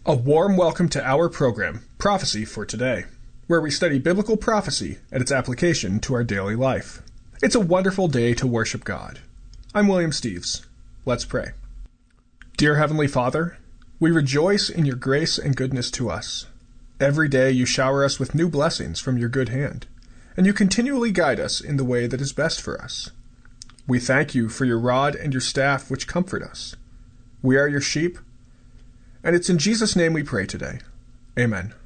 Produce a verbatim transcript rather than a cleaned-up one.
A warm welcome to our program, Prophecy for Today, where we study biblical prophecy and its application to our daily life. It's a wonderful day to worship God. I'm William Steves. Let's pray. Dear Heavenly Father, we rejoice in your grace and goodness to us. Every day you shower us with new blessings from your good hand, and you continually guide us in the way that is best for us. We thank you for your rod and your staff which comfort us. We are your sheep, and it's in Jesus' name we pray today. Amen.